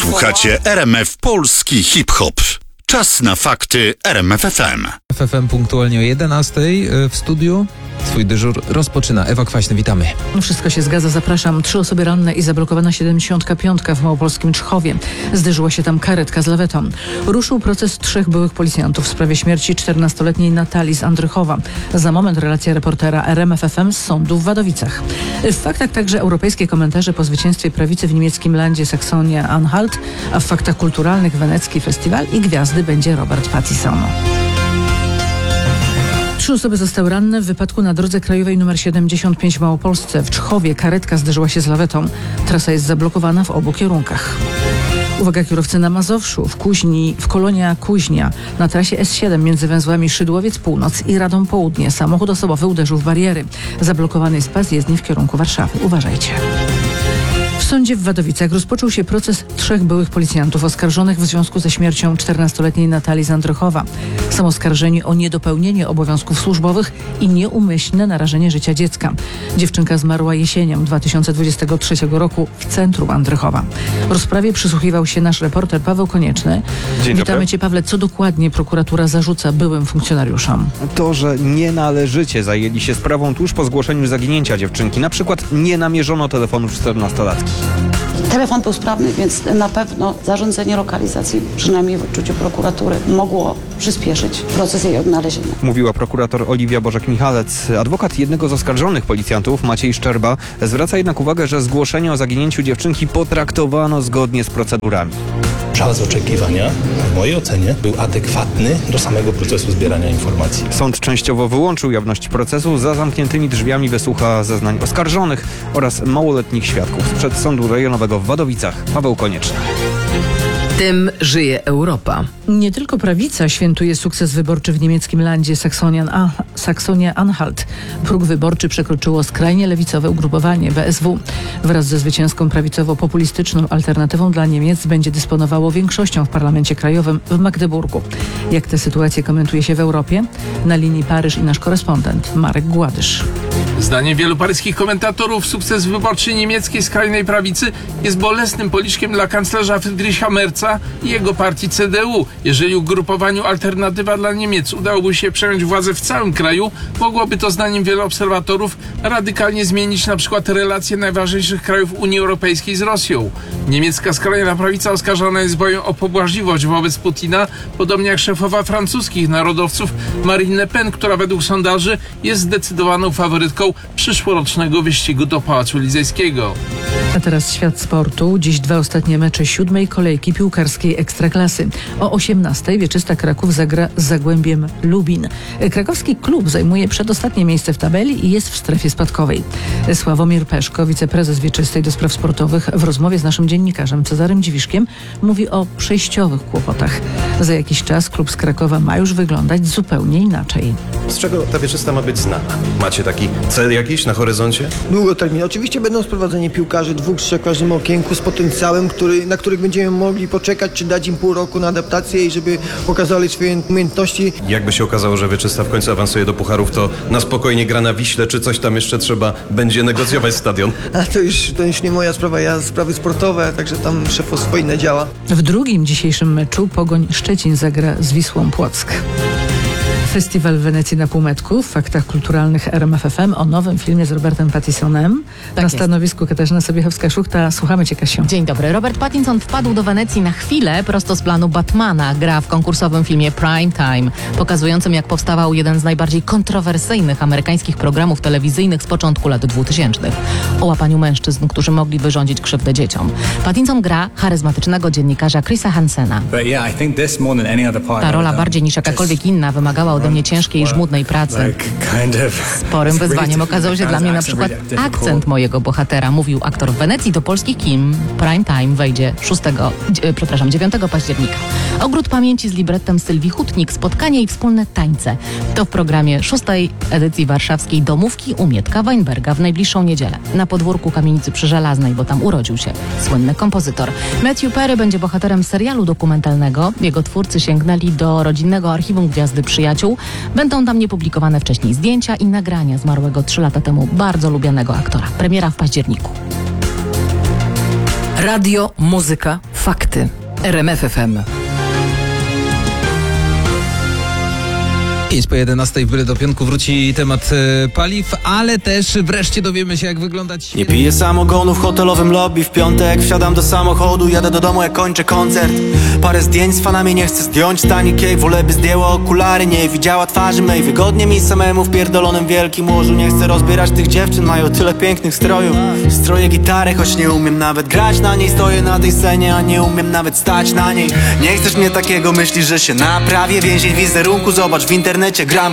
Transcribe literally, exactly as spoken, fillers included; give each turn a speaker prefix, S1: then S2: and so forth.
S1: Słuchacie R M F Polski Hip-Hop. Czas na fakty R M F F M.
S2: F F M punktualnie o jedenastej w studiu. Swój dyżur rozpoczyna Ewa Kwaśny, witamy.
S3: Wszystko się zgadza, zapraszam. Trzy osoby ranne i zablokowana siedemdziesiątka piątka w małopolskim Czchowie. Zderzyła się tam karetka z lawetą. Ruszył proces trzech byłych policjantów w sprawie śmierci czternastoletniej Natalii z Andrychowa. Za moment relacja reportera R M F F M z sądu w Wadowicach. W faktach także europejskie komentarze po zwycięstwie prawicy w niemieckim landzie Saksonia-Anhalt, a w faktach kulturalnych wenecki festiwal i gwiazdy będzie Robert Pattinson. Trzy osoby zostały ranne w wypadku na drodze krajowej nr siedemdziesiąt pięć w Małopolsce. W Czchowie karetka zderzyła się z lawetą. Trasa jest zablokowana w obu kierunkach. Uwaga, kierowcy na Mazowszu, w Kuźni, w Kolonia Kuźnia, na trasie S siedem między węzłami Szydłowiec Północ i Radom Południe. Samochód osobowy uderzył w bariery. Zablokowany jest pas jezdni w kierunku Warszawy. Uważajcie. W sądzie w Wadowicach rozpoczął się proces trzech byłych policjantów oskarżonych w związku ze śmiercią czternastoletniej Natalii z Andrychowa. Są oskarżeni o niedopełnienie obowiązków służbowych i nieumyślne narażenie życia dziecka. Dziewczynka zmarła jesienią dwa tysiące dwudziestego trzeciego roku w centrum Andrychowa. Rozprawie przysłuchiwał się nasz reporter Paweł Konieczny.
S4: Dzień
S3: Witamy
S4: dobry.
S3: Cię, Pawle. Co dokładnie prokuratura zarzuca byłym funkcjonariuszom?
S4: To, że nienależycie zajęli się sprawą tuż po zgłoszeniu zaginięcia dziewczynki. Na przykład nie namierzono telefonów czternastolatki.
S5: Telefon był sprawny, więc na pewno zarządzenie lokalizacji, przynajmniej w odczuciu prokuratury, mogło przyspieszyć proces jej odnalezienia.
S4: Mówiła prokurator Oliwia Bożek-Michalec. Adwokat jednego z oskarżonych policjantów, Maciej Szczerba, zwraca jednak uwagę, że zgłoszenie o zaginięciu dziewczynki potraktowano zgodnie z procedurami.
S6: Czas oczekiwania, w mojej ocenie, był adekwatny do samego procesu zbierania informacji.
S4: Sąd częściowo wyłączył jawność procesu. Za zamkniętymi drzwiami wysłucha zeznań oskarżonych oraz małoletnich świadków. Sprzed Sądu Rejonowego w Wadowicach Paweł Konieczny.
S7: Tym żyje Europa.
S3: Nie tylko prawica świętuje sukces wyborczy w niemieckim landzie Saksonia-Anhalt. Próg wyborczy przekroczyło skrajnie lewicowe ugrupowanie B S W. Wraz ze zwycięską prawicowo-populistyczną alternatywą dla Niemiec będzie dysponowało większością w parlamencie krajowym w Magdeburgu. Jak tę sytuację komentuje się w Europie? Na linii Paryż i nasz korespondent Marek Gładysz.
S8: Zdaniem wielu paryskich komentatorów sukces wyborczy niemieckiej skrajnej prawicy jest bolesnym policzkiem dla kanclerza Friedricha Merza i jego partii C D U. Jeżeli ugrupowaniu Alternatywa dla Niemiec udałoby się przejąć władzę w całym kraju, mogłoby to zdaniem wielu obserwatorów radykalnie zmienić na przykład relacje najważniejszych krajów Unii Europejskiej z Rosją. Niemiecka skrajna prawica oskarżana jest boją o pobłażliwość wobec Putina, podobnie jak szefowa francuskich narodowców Marine Le Pen, która według sondaży jest zdecydowaną faworytką przyszłorocznego wyścigu do Pałacu Elizejskiego.
S3: A teraz świat sportu. Dziś dwa ostatnie mecze siódmej kolejki piłkarskiej Ekstraklasy. O osiemnastej Wieczysta Kraków zagra z Zagłębiem Lubin. Krakowski klub zajmuje przedostatnie miejsce w tabeli i jest w strefie spadkowej. Sławomir Peszko, wiceprezes Wieczystej do spraw sportowych, w rozmowie z naszym dziennikarzem Cezarym Dziwiszkiem mówi o przejściowych kłopotach. Za jakiś czas klub z Krakowa ma już wyglądać zupełnie inaczej.
S9: Z czego ta Wieczysta ma być znana? Macie taki cel jakiś na horyzoncie?
S10: Długoterminowo. Oczywiście będą sprowadzeni piłkarzy dwóch, trzech w każdym okienku z potencjałem, który, na których będziemy mogli poczekać, czy dać im pół roku na adaptację i żeby pokazali swoje umiejętności.
S9: Jakby się okazało, że Wieczysta w końcu awansuje do pucharów, to na spokojnie gra na Wiśle, czy coś tam jeszcze trzeba będzie negocjować stadion?
S10: A to już, to już nie moja sprawa, ja sprawy sportowe, także tam szefostwo inne działa.
S3: W drugim dzisiejszym meczu Pogoń Szczecin zagra z Wisłą Płock. Festiwal w Wenecji na półmetku, w faktach kulturalnych R M F F M o nowym filmie z Robertem Pattinsonem.
S7: Tak
S3: na
S7: jest.
S3: stanowisku Katarzyna Sobiechowska-Szuchta. Słuchamy Cię, Kasiu.
S7: Dzień dobry. Robert Pattinson wpadł do Wenecji na chwilę prosto z planu Batmana. Gra w konkursowym filmie Prime Time, pokazującym jak powstawał jeden z najbardziej kontrowersyjnych amerykańskich programów telewizyjnych z początku lat dwutysięcznych. O łapaniu mężczyzn, którzy mogli wyrządzić krzywdę dzieciom. Pattinson gra charyzmatycznego dziennikarza Chrisa Hansena. Ta rola bardziej niż jakakolwiek inna wymagała ode mnie ciężkiej i żmudnej pracy. Sporym wyzwaniem okazał się dla mnie na przykład akcent mojego bohatera, mówił aktor w Wenecji. Do polskich kin Prime Time wejdzie szóstego, e, przepraszam, dziewiątego października. Ogród Pamięci z librettem Sylwii Hutnik, spotkanie i wspólne tańce. To w programie szóstej edycji warszawskiej Domówki u Mietka Weinberga w najbliższą niedzielę. Na podwórku Kamienicy przy Żelaznej, bo tam urodził się słynny kompozytor. Matthew Perry będzie bohaterem serialu dokumentalnego. Jego twórcy sięgnęli do rodzinnego archiwum Gwiazdy Przyjaciół. Będą tam niepublikowane wcześniej zdjęcia i nagrania zmarłego trzy lata temu bardzo lubianego aktora. Premiera w październiku. Radio, muzyka,
S11: Fakty. R M F F M.
S2: pięć po jedenastej w Byle do Pionku wróci temat e, paliw, ale też wreszcie dowiemy się, jak wyglądać...
S12: Nie piję samogonu w hotelowym lobby. W piątek wsiadam do samochodu, jadę do domu jak kończę koncert. Parę zdjęć z fanami nie chcę zdjąć, tani kiej. Wolę by zdjęła okulary, nie widziała twarzy mej. Wygodnie mi samemu w pierdolonym wielkim łożu. Nie chcę rozbierać tych dziewczyn, mają tyle pięknych strojów. Stroję gitarę, choć nie umiem nawet grać na niej. Stoję na tej scenie, a nie umiem nawet stać na niej. Nie chcesz mnie takiego, myślisz, że się naprawię. Więzień wizerunku, zobacz w internecie gram.